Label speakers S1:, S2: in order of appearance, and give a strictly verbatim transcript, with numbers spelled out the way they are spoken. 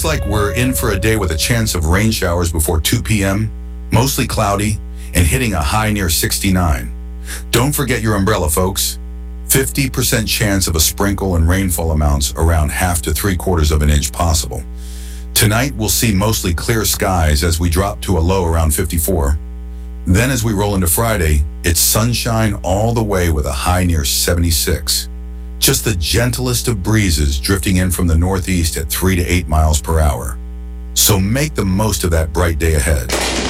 S1: Looks like we're in for a day with a chance of rain showers before two p m, mostly cloudy, and hitting a high near sixty-nine. Don't forget your umbrella, folks. fifty percent chance of a sprinkle and rainfall amounts around half to three quarters of an inch possible. Tonight, we'll see mostly clear skies as we drop to a low around fifty-four. Then as we roll into Friday, it's sunshine all the way with a high near seventy-six. Just the gentlest of breezes drifting in from the northeast at three to eight miles per hour. So make the most of that bright day ahead.